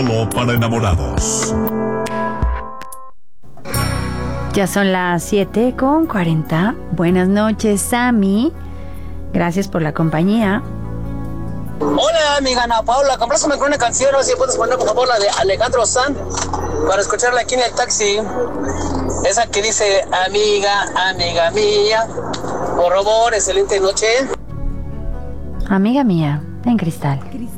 solo para enamorados. Ya son las 7:40. Buenas noches, Sammy. Gracias por la compañía. Hola, amiga Ana Paula, comprástame con una canción, o si puedes poner por favor la de Alejandro Sanz para escucharla aquí en el taxi. Esa que dice, amiga mía, por favor, excelente noche. Amiga mía, en Cristal.